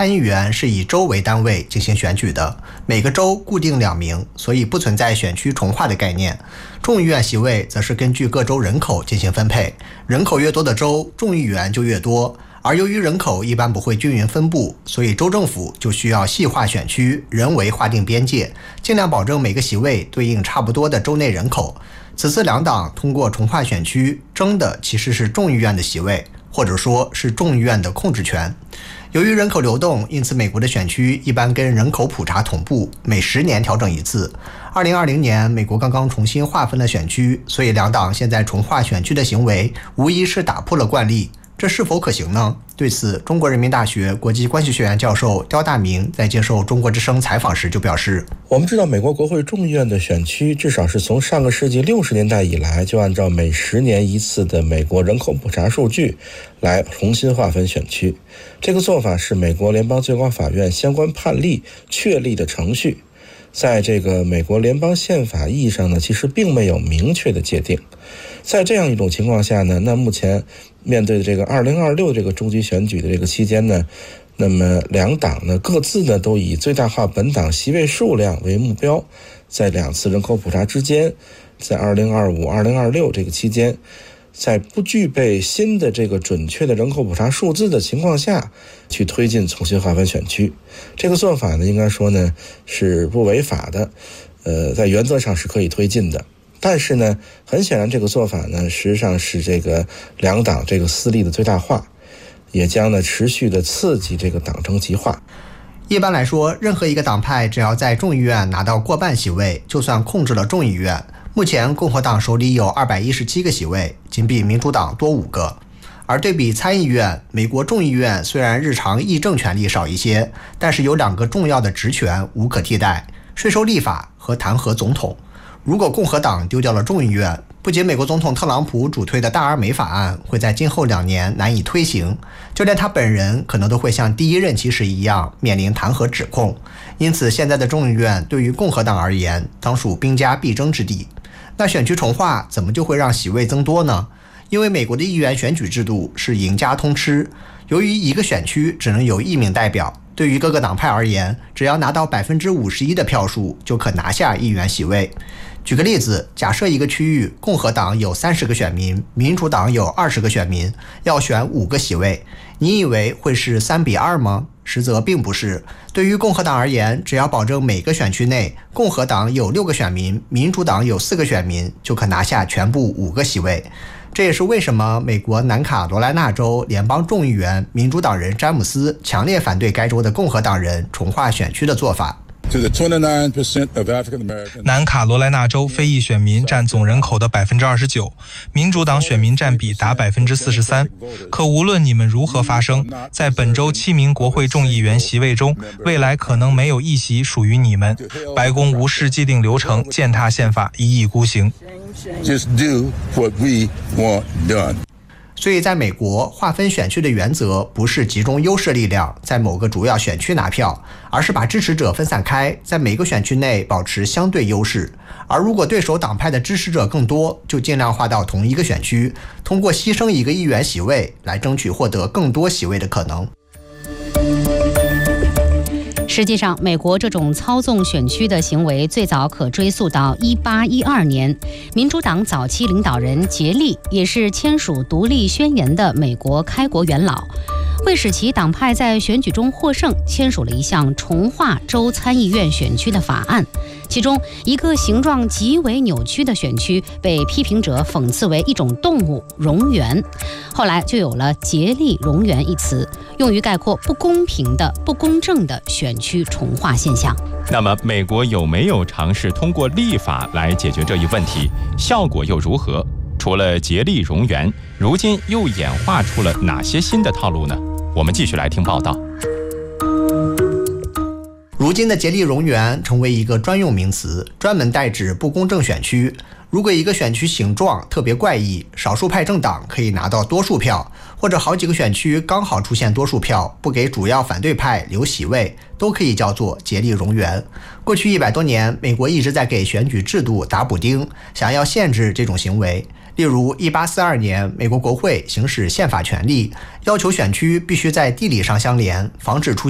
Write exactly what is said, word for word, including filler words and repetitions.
参议员是以州为单位进行选举的，每个州固定两名，所以不存在选区重划的概念。众议院席位则是根据各州人口进行分配，人口越多的州，众议员就越多。而由于人口一般不会均匀分布，所以州政府就需要细化选区，人为划定边界，尽量保证每个席位对应差不多的州内人口。此次两党通过重划选区，争的其实是众议院的席位，或者说是众议院的控制权。由于人口流动，因此美国的选区一般跟人口普查同步，每十年调整一次。二零二零年，美国刚刚重新划分了选区，所以两党现在重划选区的行为，无疑是打破了惯例。这是否可行呢？对此，中国人民大学国际关系学院教授刁大明在接受中国之声采访时就表示， 我们知道美国国会众议院的选区至少是从上个世纪六十年代以来就按照每十年一次的美国人口普查数据来重新划分选区。这个做法是美国联邦最高法院相关判例确立的程序，在这个美国联邦宪法意义上呢，其实并没有明确的界定。在这样一种情况下呢，那目前面对的这个二零二六这个中期选举的这个期间呢，那么两党呢各自呢都以最大化本党席位数量为目标，在两次人口普查之间，在二零二五、二零二六这个期间，在不具备新的这个准确的人口普查数字的情况下，去推进重新划分选区。这个做法呢，应该说呢是不违法的，呃，在原则上是可以推进的。但是呢，很显然这个做法呢，实际上是这个两党这个私利的最大化，也将呢持续的刺激这个党争极化。 一般来说，任何一个党派只要在众议院拿到过半席位，就算控制了众议院。目前共和党手里有二百一十七个席位，仅比民主党多五个。而对比参议院，美国众议院虽然日常议政权力少一些，但是有两个重要的职权无可替代：税收立法和弹劾总统。如果共和党丢掉了众议院，不仅美国总统特朗普主推的大而美法案会在今后两年难以推行，就连他本人可能都会像第一任期时一样面临弹劾指控。因此，现在的众议院对于共和党而言，当属兵家必争之地。那选区重划怎么就会让席位增多呢？因为美国的议员选举制度是赢家通吃，由于一个选区只能有一名代表，对于各个党派而言，只要拿到百分之五十一的票数，就可拿下议员席位。举个例子，假设一个区域共和党有三十个选民，民主党有二十个选民，要选五个席位，你以为会是三比二吗？实则并不是。对于共和党而言，只要保证每个选区内共和党有六个选民，民主党有四个选民，就可拿下全部五个席位。这也是为什么美国南卡罗来纳州联邦众议员民主党人詹姆斯强烈反对该州的共和党人重划选区的做法。 南卡罗来纳州非裔选民占总人口的 百分之二十九， 民主党选民占比达 百分之四十三。 可无论你们如何发声，在本周七名国会众议员席位中，未来可能没有一席属于你们。白宫无视既定流程，践踏宪法，一意孤行。 Just do what we want done. 所以在美国，划分选区的原则不是集中优势力量在某个主要选区拿票，而是把支持者分散开，在每个选区内保持相对优势。而如果对手党派的支持者更多，就尽量划到同一个选区，通过牺牲一个议员席位来争取获得更多席位的可能。 实际上，美国这种操纵选区的行为最早可追溯到一八一二年，民主党早期领导人杰利也是签署独立宣言的美国开国元老，为使其党派在选举中获胜，签署了一项重划州参议院选区的法案。其中一个形状极为扭曲的选区被批评者讽刺为一种动物蝾螈，后来就有了杰利蝾螈一词，用于概括不公平的、不公正的选区重划现象。 那么美国有没有尝试通过立法来解决这一问题？效果又如何？除了杰利蝾螈，如今又演化出了哪些新的套路呢？我们继续来听报道。 如今的杰利蝾螈成为一个专用名词，专门代指不公正选区。如果一个选区形状特别怪异，少数派政党可以拿到多数票，或者好几个选区刚好出现多数票，不给主要反对派留席位，都可以叫做杰利蝾螈。过去一百多年，美国一直在给选举制度打补丁，想要限制这种行为。例如一八四二年，美国国会行使宪法权利，要求选区必须在地理上相连，防止出